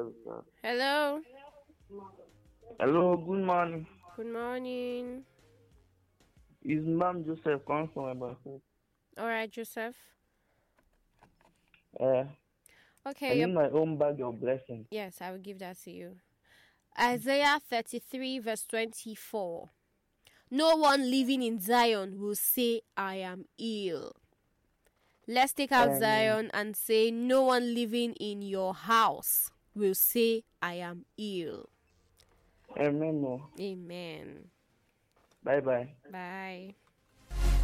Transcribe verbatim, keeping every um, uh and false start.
Hello. Hello, good morning. Good morning. Is Ma'am Joseph calling from Ibadan? All right, Joseph. Uh, I Okay. need Yep. my own bag of blessings. Yes, I will give that to you. Isaiah thirty-three, verse twenty-four. No one living in Zion will say, I am ill. Let's take out Amen. Zion and say, no one living in your house will say, I am ill. Amen. No. Amen. Bye bye. Bye.